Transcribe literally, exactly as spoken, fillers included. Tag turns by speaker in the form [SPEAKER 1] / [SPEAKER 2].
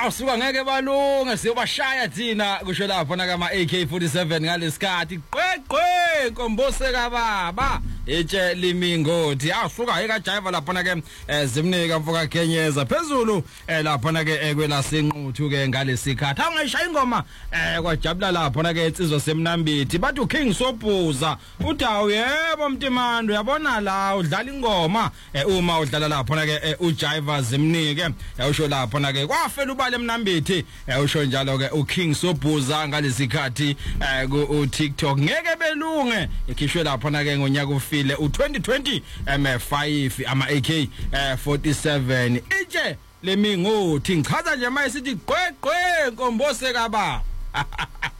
[SPEAKER 1] Awusuka ngeke balunga siyobashaya thina kusho lapho na kama A K forty-seven ngalesikhathi qweqwe inkombose kababa etshe limingothi awusuka eka driver lapho na ke zimnika mfoka Kenyeza phezulu lapho na ke kwela senquthu ke ngalesikhathi awungayishaya ingoma kwajabula lapho na ke insizwa semnambithi bathi uKing Sobhuza udawu yebo Mtimando uyabona la udlala ingoma uma udlala lapho na ke ujiver zimnike yawusho lapho na ke kwafela ubale emnambithi usho njalo ke uKing Sobhuza ngalesikhathi ku TikTok ngeke belunge ikhishwe lapho na ke ngonyaka ufile u twenty twenty M five ama A K forty-seven itshe lemingothi ngichaza nje manje sithi gqweqwe inkombose kababa